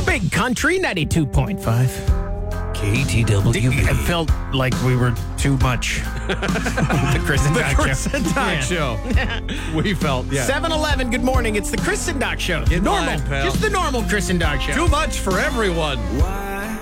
Big Country 92.5. KTWB. It felt like we were too much. The Chris and Doc Chris Show. and Doc Show. We felt, yeah. 7-Eleven, good morning. It's the Chris and Doc Show. Get in Normal. line, pal. Just the normal Chris and Doc Show. Too much for everyone.